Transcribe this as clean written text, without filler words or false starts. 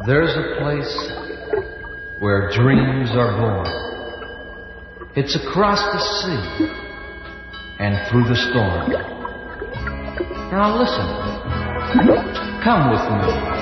There's a place where dreams are born. It's across the sea and through the storm. Now listen, come with me.